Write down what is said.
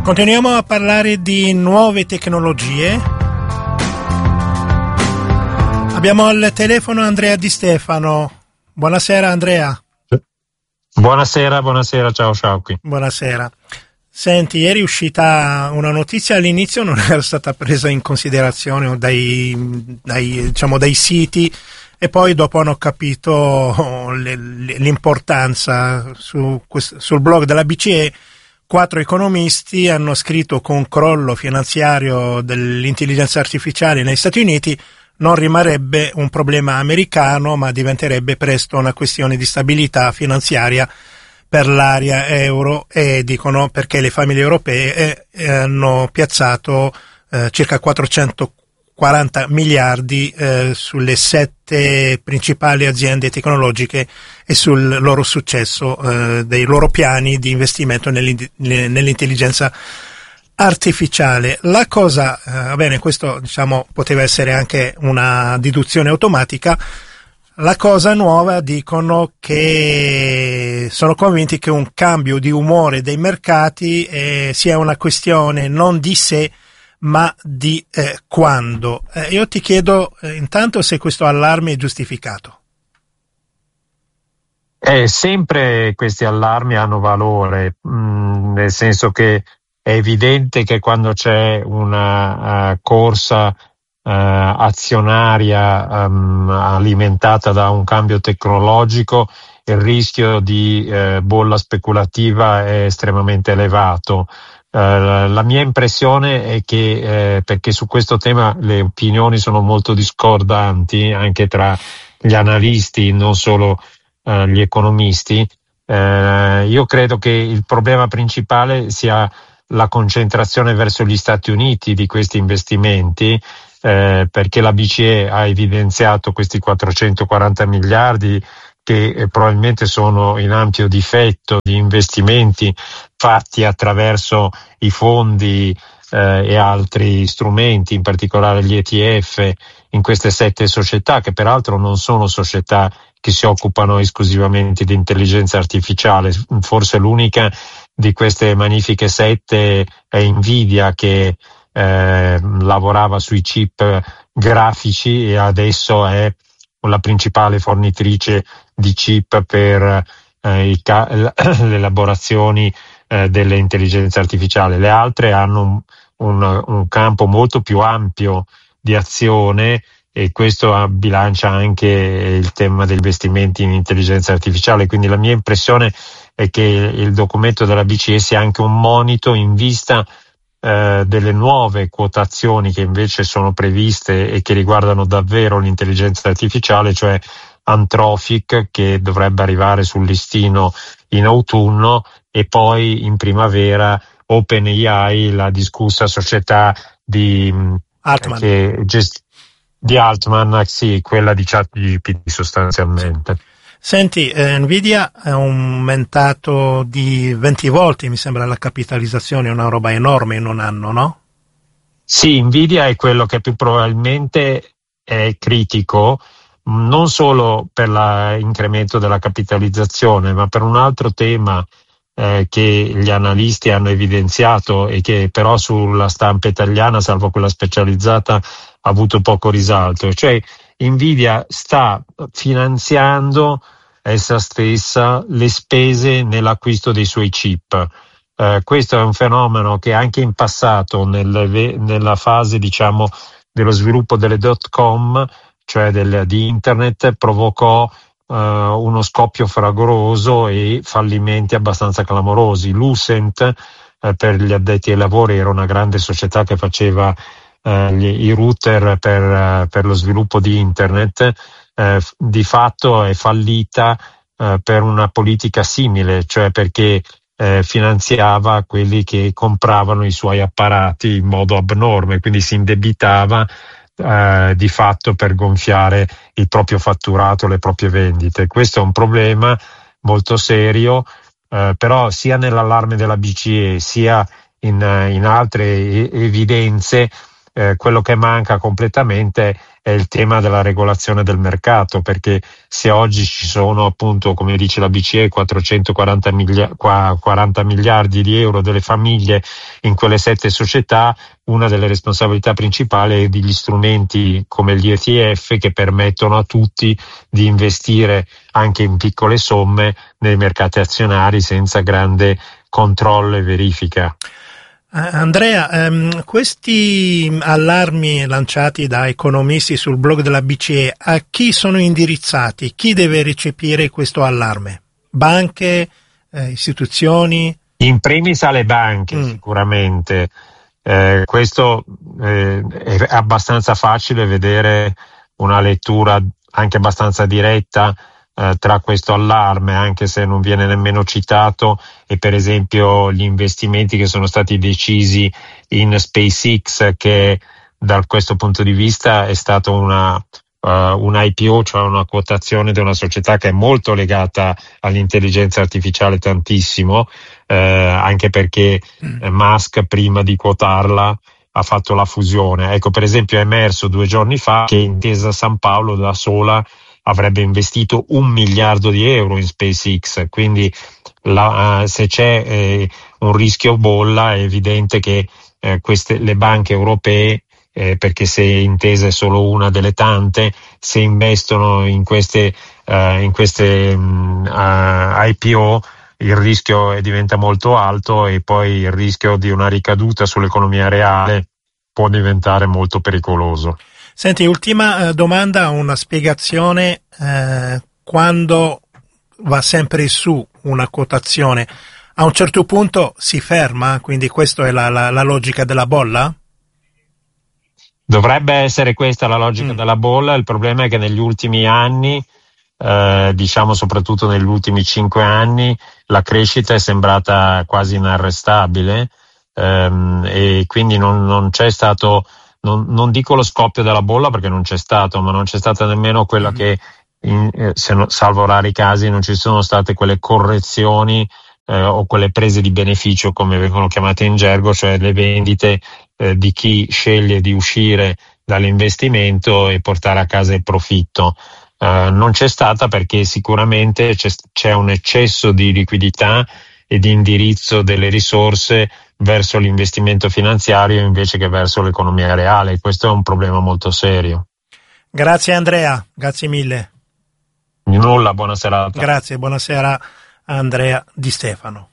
Continuiamo a parlare di nuove tecnologie. Abbiamo al telefono Andrea Di Stefano. Buonasera Andrea. Buonasera, ciao Sciauchi. Buonasera. Senti, ieri è uscita una notizia, all'inizio non era stata presa in considerazione dai siti, e poi dopo hanno capito l'importanza. Sul blog della BCE 4 economisti hanno scritto che un crollo finanziario dell'intelligenza artificiale negli Stati Uniti non rimarrebbe un problema americano, ma diventerebbe presto una questione di stabilità finanziaria per l'area euro, e dicono perché le famiglie europee hanno piazzato circa 440 miliardi sulle 7 principali aziende tecnologiche e sul loro successo, dei loro piani di investimento nell'intelligenza artificiale. La cosa, va bene, questo diciamo poteva essere anche una deduzione automatica. La cosa nuova, dicono che sono convinti che un cambio di umore dei mercati sia una questione non di se, ma di quando. Io ti chiedo intanto se questo allarme è giustificato. Sempre questi allarmi hanno valore, nel senso che è evidente che quando c'è una corsa azionaria alimentata da un cambio tecnologico, il rischio di bolla speculativa è estremamente elevato. La mia impressione è che perché su questo tema le opinioni sono molto discordanti anche tra gli analisti, non solo gli economisti, io credo che il problema principale sia la concentrazione verso gli Stati Uniti di questi investimenti, perché la BCE ha evidenziato questi 440 miliardi che probabilmente sono in ampio difetto di investimenti fatti attraverso i fondi e altri strumenti, in particolare gli ETF, in queste 7 società, che peraltro non sono società che si occupano esclusivamente di intelligenza artificiale. Forse l'unica di queste magnifiche 7 è Nvidia, che lavorava sui chip grafici e adesso è la principale fornitrice di chip per le elaborazioni delle intelligenze artificiali. Le altre hanno un campo molto più ampio di azione, e questo bilancia anche il tema degli investimenti in intelligenza artificiale. Quindi la mia impressione è che il documento della BCE sia anche un monito in vista delle nuove quotazioni che invece sono previste e che riguardano davvero l'intelligenza artificiale, cioè Anthropic, che dovrebbe arrivare sul listino in autunno, e poi in primavera OpenAI, la discussa società di Altman. Di Altman, sì, quella di ChatGPT sostanzialmente. Senti, Nvidia è aumentato di 20 volte, mi sembra, la capitalizzazione, è una roba enorme in un anno, no? Sì, Nvidia è quello che più probabilmente è critico, non solo per l'incremento della capitalizzazione, ma per un altro tema che gli analisti hanno evidenziato e che però sulla stampa italiana, salvo quella specializzata, ha avuto poco risalto. Cioè Nvidia sta finanziando essa stessa le spese nell'acquisto dei suoi chip. Questo è un fenomeno che anche in passato, nella fase diciamo dello sviluppo delle .com, cioè di internet, provocò uno scoppio fragoroso e fallimenti abbastanza clamorosi. Lucent, per gli addetti ai lavori, era una grande società che faceva i router per lo sviluppo di internet, di fatto è fallita per una politica simile, cioè perché finanziava quelli che compravano i suoi apparati in modo abnorme, quindi si indebitava di fatto per gonfiare il proprio fatturato, le proprie vendite. Questo è un problema molto serio, però sia nell'allarme della BCE sia in altre evidenze quello che manca completamente è il tema della regolazione del mercato, perché se oggi ci sono, appunto, come dice la BCE, 440 40 miliardi di euro delle famiglie in quelle 7 società, una delle responsabilità principali è degli strumenti come gli ETF che permettono a tutti di investire anche in piccole somme nei mercati azionari senza grande controllo e verifica. Andrea, questi allarmi lanciati da economisti sul blog della BCE, a chi sono indirizzati? Chi deve recepire questo allarme? Banche, istituzioni? In primis alle banche, sicuramente. Questo è abbastanza facile vedere una lettura anche abbastanza diretta tra questo allarme, anche se non viene nemmeno citato, e per esempio gli investimenti che sono stati decisi in SpaceX, che da questo punto di vista è stato un IPO, cioè una quotazione di una società che è molto legata all'intelligenza artificiale, tantissimo, anche perché Musk prima di quotarla ha fatto la fusione. Ecco, per esempio è emerso 2 giorni fa che Intesa San Paolo da sola avrebbe investito 1 miliardo di euro in SpaceX, quindi se c'è un rischio bolla è evidente che le banche europee, perché se Intesa è solo una delle tante, se investono in queste IPO il rischio diventa molto alto, e poi il rischio di una ricaduta sull'economia reale può diventare molto pericoloso. Senti, ultima domanda, una spiegazione. Quando va sempre su una quotazione, a un certo punto si ferma, quindi questa è la logica della bolla? Dovrebbe essere questa la logica della bolla. Il problema è che negli ultimi anni, diciamo soprattutto negli ultimi 5 anni, la crescita è sembrata quasi inarrestabile, e quindi non c'è stato, non dico lo scoppio della bolla perché non c'è stato, ma non c'è stata nemmeno quella che, salvo rari casi, non ci sono state quelle correzioni o quelle prese di beneficio, come vengono chiamate in gergo, cioè le vendite di chi sceglie di uscire dall'investimento e portare a casa il profitto. Non c'è stata perché sicuramente c'è un eccesso di liquidità e di indirizzo delle risorse verso l'investimento finanziario invece che verso l'economia reale. Questo è un problema molto serio. Grazie Andrea, grazie mille. Di nulla, buona serata. Grazie, buonasera Andrea Di Stefano.